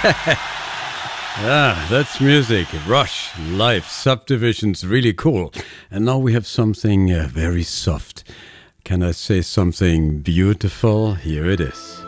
Yeah, that's music. Rush, Life, Subdivisions, really cool. And now we have something very soft. Can I say something beautiful? Here it is.